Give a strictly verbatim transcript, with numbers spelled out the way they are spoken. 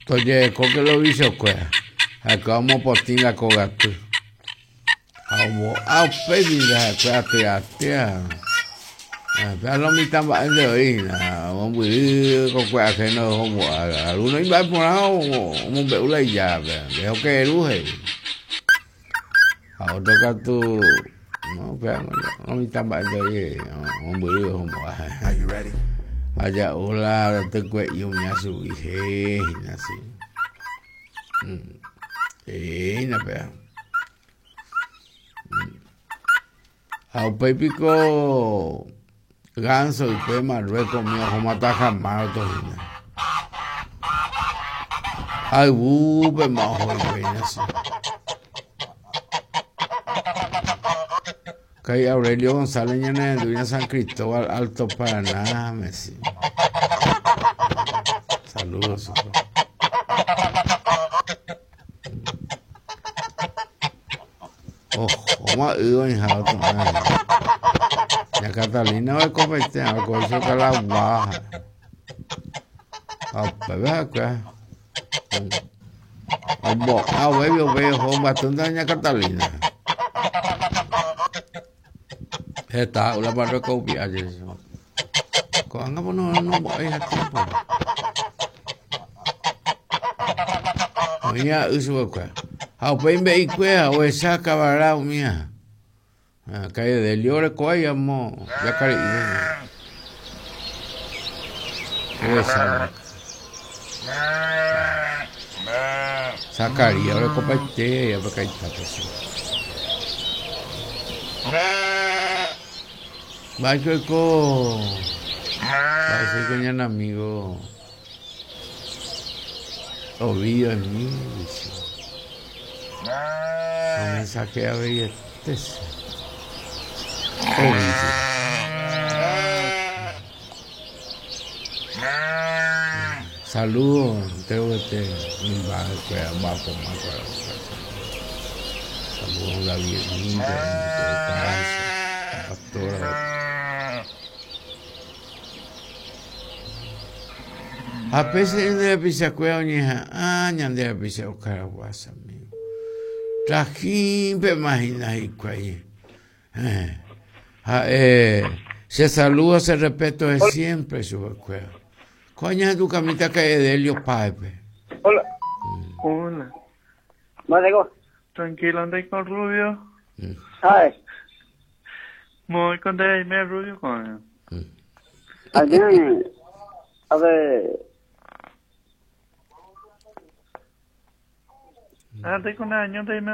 Oye, ¿con qué lo hizo? Acá vamos por ti la cogatu. Amo, au, pedida, cuate, atia. Ya lo mi tamba de hoy, na, vamos a ir con cuate que no vamos a. Alguno iba a poner un beula y ya, veo que eruje. A otro gato, no, pero no mi tamba de hoy, vamos a ir con cuate. Are you ready? Allá, hola, te cuello, me ha subido, así. Eh, na pea. Au pepico ganso y pe Marruecos mío como ataja mal tojina. Ay, bu pe majo y pe así. Kay Aurelio González ñane de San Cristóbal Alto Paraná, Messi. Saludos. Ojo, más ido en jato. Ya Catalina va a competir, a coger que la baja. A bebé acá. A bo, a bebé veo bastante doña Catalina. Está una barra copia de eso. Cuando no no voy a tiempo. Oye, eso acá. A bebé y cuea o esa cabará mía. Calle de Liore coya mo ya cari esa sacaría ahora comparte ya porque está pues va que co va que con un amigo Ovidio en mí un mensaje a ver este Oh, saludos, tengo que te mi padre que va a tomar para saludos a la viejita, la pastora. A pesar de la pisacuea, oñeja, ah, ñande la pisacuea, caraguasa, amigo. Trajín, pe imagina y cuaye. Eh. Ah, eh, se saluda, se respeto de siempre, su escuela. Coña, tu camita que es de Helio Pipe. Hola. Mm. Hola. ¿Más digo? Tranquilo, andé con Rubio. Mm. ¿Sabes? Muy contento, me Rubio con él. Ayer, a ver. Andé con años de